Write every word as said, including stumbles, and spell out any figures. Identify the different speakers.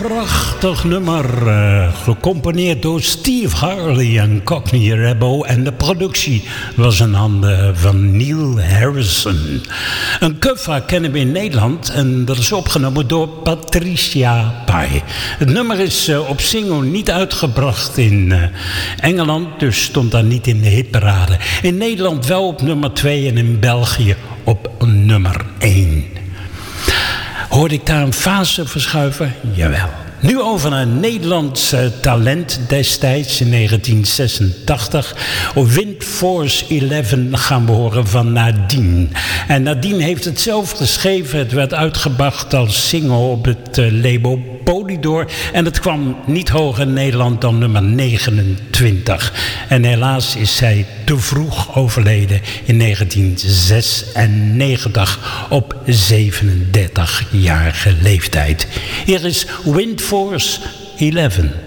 Speaker 1: prachtig nummer, uh, gecomponeerd door Steve Harley en Cockney Rebo. En de productie was in handen van Neil Harrison. Een cover kennen we in Nederland en dat is opgenomen door Patricia Pai. Het nummer is uh, op single niet uitgebracht in uh, Engeland, dus stond daar niet in de hitparade. In Nederland wel op nummer twee en in België op nummer één. Hoorde ik daar een fase verschuiven? Jawel. Nu over een Nederlands uh, talent destijds in negentien zesentachtig. Op Windforce elf gaan we horen van Nadine. En Nadine heeft het zelf geschreven. Het werd uitgebracht als single op het uh, label Polydor. En het kwam niet hoger in Nederland dan nummer negenentwintig. En helaas is zij te vroeg overleden in negentien zesennegentig op zevenendertigjarige leeftijd. Hier is Windforce elf.